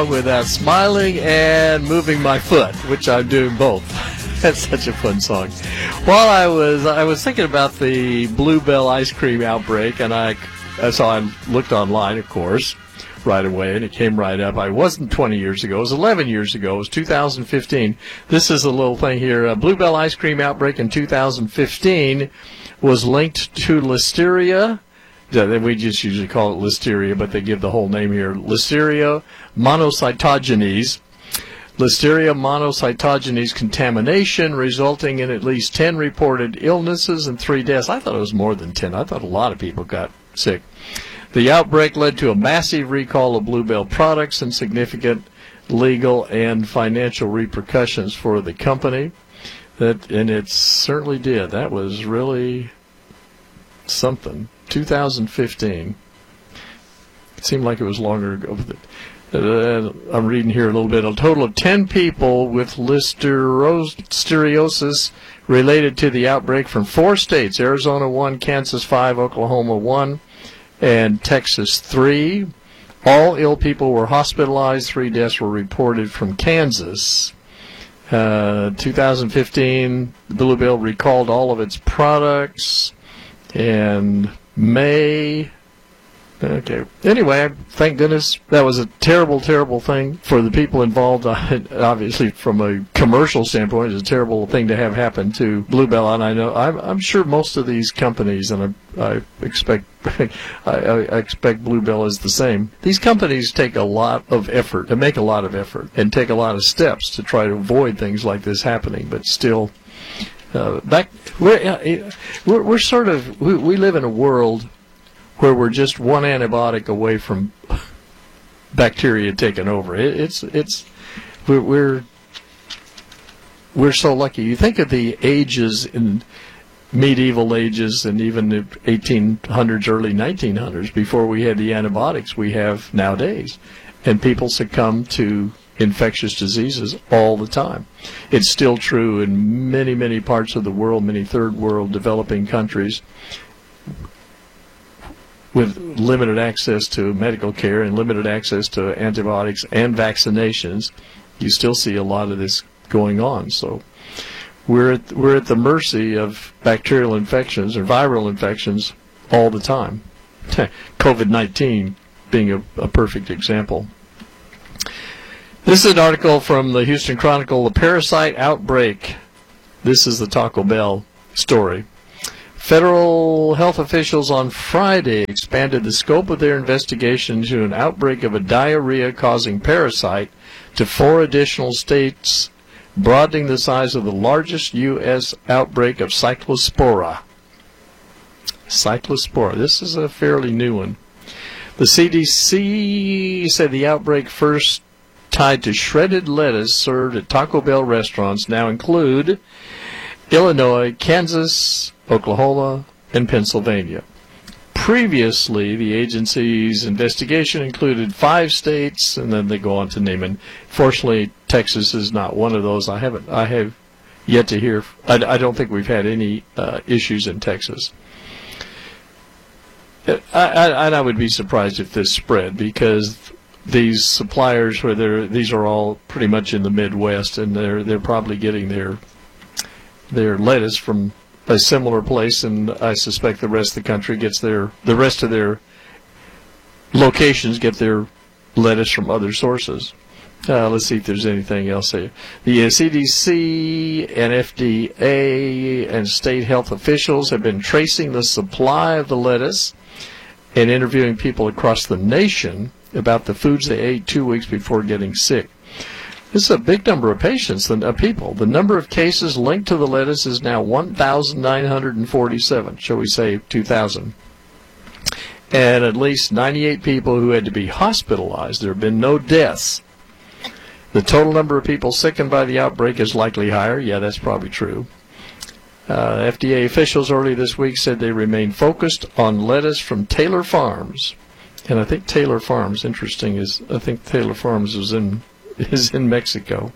Without smiling and moving my foot, which I'm doing both. That's such a fun song. While I was thinking about the Bluebell ice cream outbreak, and I looked online, of course, right away, and it came right up. I wasn't 20 years ago. It was 11 years ago. It was 2015. This is a little thing here. A Bluebell ice cream outbreak in 2015 was linked to Listeria. We just usually call it Listeria, but they give the whole name here. Listeria monocytogenes. Listeria monocytogenes contamination, resulting in at least 10 reported illnesses and 3 deaths. I thought it was more than 10. I thought a lot of people got sick. The outbreak led to a massive recall of Bluebell products and significant legal and financial repercussions for the company. And it certainly did. That was really something. 2015. It seemed like it was longer ago. I'm reading here a little bit. A total of 10 people with listeriosis related to the outbreak from 4 states: Arizona 1, Kansas 5, Oklahoma 1, and Texas 3. All ill people were hospitalized. 3 deaths were reported from Kansas. 2015, Bluebell recalled all of its products. And May. Okay. Anyway, thank goodness. That was a terrible, terrible thing for the people involved. Obviously, from a commercial standpoint, it's a terrible thing to have happen to Bluebell. And I know, I'm sure most of these companies, and I expect Bluebell is the same. These companies take a lot of effort, and make a lot of effort, and take a lot of steps to try to avoid things like this happening. But still. We're sort of we live in a world where we're just one antibiotic away from bacteria taking over. We're so lucky. You think of the ages in medieval ages and even the 1800s, early 1900s, before we had the antibiotics we have nowadays, and people succumb to infectious diseases all the time. It's still true in many, many parts of the world, many third world developing countries with limited access to medical care and limited access to antibiotics and vaccinations. You still see a lot of this going on. So we're at the mercy of bacterial infections or viral infections all the time. COVID-19 being a perfect example. This is an article from the Houston Chronicle, The Parasite Outbreak. This is the Taco Bell story. Federal health officials on Friday expanded the scope of their investigation to an outbreak of a diarrhea-causing parasite to 4 additional states, broadening the size of the largest U.S. outbreak of Cyclospora. Cyclospora. This is a fairly new one. The CDC said the outbreak first tied to shredded lettuce served at Taco Bell restaurants now include Illinois, Kansas, Oklahoma, and Pennsylvania. Previously, the agency's investigation included 5 states, and then they go on to name it. Fortunately, Texas is not one of those. I have yet to hear. I don't think we've had any issues in Texas. I would be surprised if this spread, because these suppliers, these are all pretty much in the Midwest, and they're probably getting their lettuce from a similar place, and I suspect the rest of the country gets the rest of their locations get their lettuce from other sources. Let's see if there's anything else here. The CDC and FDA and state health officials have been tracing the supply of the lettuce and interviewing people across the nation about the foods they ate 2 weeks before getting sick. This is a big number of people. The number of cases linked to the lettuce is now 1,947, shall we say 2,000. And at least 98 people who had to be hospitalized. There have been no deaths. The total number of people sickened by the outbreak is likely higher. Yeah, that's probably true. FDA officials early this week said they remain focused on lettuce from Taylor Farms. And I think Taylor Farms, interesting, I think Taylor Farms is in Mexico.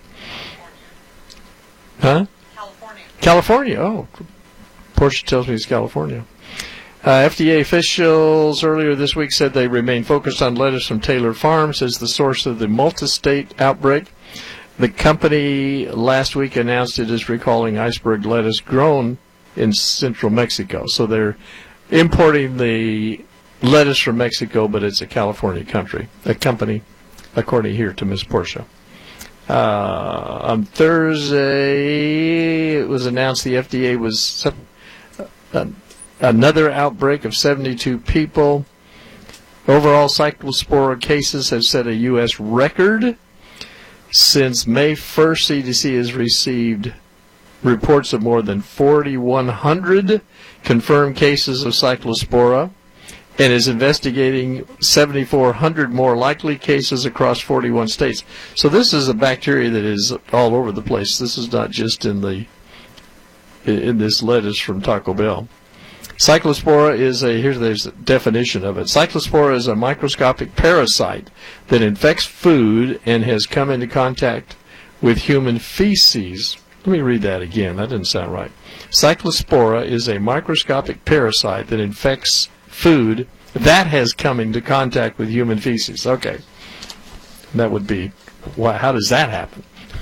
Huh? California. Oh, Portia tells me it's California. FDA officials earlier this week said they remain focused on lettuce from Taylor Farms as the source of the multi-state outbreak. The company last week announced it is recalling iceberg lettuce grown in central Mexico. So they're importing the lettuce from Mexico, but it's a California company, according here to Miss Portia. On Thursday, it was announced the FDA was another outbreak of 72 people. Overall, cyclospora cases have set a U.S. record. Since May 1st, CDC has received reports of more than 4,100 confirmed cases of cyclospora and is investigating 7,400 more likely cases across 41 states. So this is a bacteria that is all over the place. This is not just in this lettuce from Taco Bell. Cyclospora is there's a definition of it. Cyclospora is a microscopic parasite that infects food and has come into contact with human feces. Let me read that again. That didn't sound right. Cyclospora is a microscopic parasite that infects food that has come into contact with human feces. Okay. That would be, how does that happen?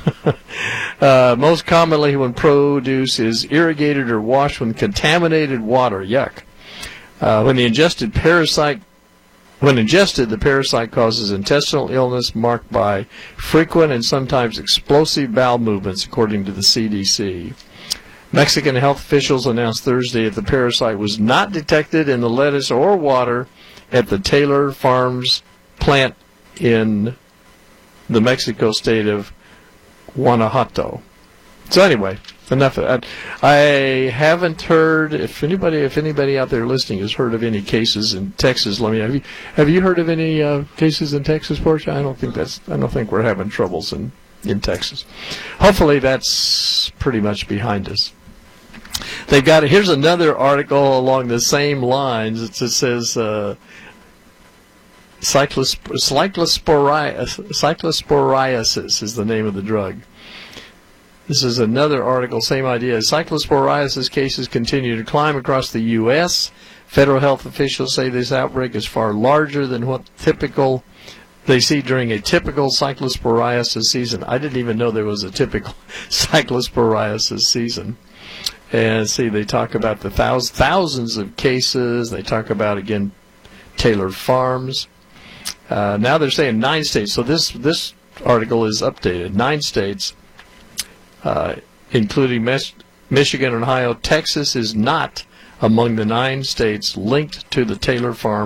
Most commonly when produce is irrigated or washed with contaminated water. Yuck. When ingested, the parasite causes intestinal illness marked by frequent and sometimes explosive bowel movements, according to the CDC. Mexican health officials announced Thursday that the parasite was not detected in the lettuce or water at the Taylor Farms plant in the Mexico state of Guanajuato. So anyway, enough of that. I haven't heard, if anybody out there listening has heard of any cases in Texas, let me know. Have you heard of any cases in Texas, Portia? I don't think we're having troubles in Texas. Hopefully that's pretty much behind us. Here's another article along the same lines. It says cyclosporiasis is the name of the drug. This is another article, same idea. Cyclosporiasis cases continue to climb across the U.S. Federal health officials say this outbreak is far larger than what they see during a typical cyclosporiasis season. I didn't even know there was a typical cyclosporiasis season. And see, they talk about the thousands of cases. They talk about, again, Taylor Farms. Now they're saying 9 states. So this article is updated. 9 states, including Michigan, Ohio. Texas is not among the 9 states linked to the Taylor Farm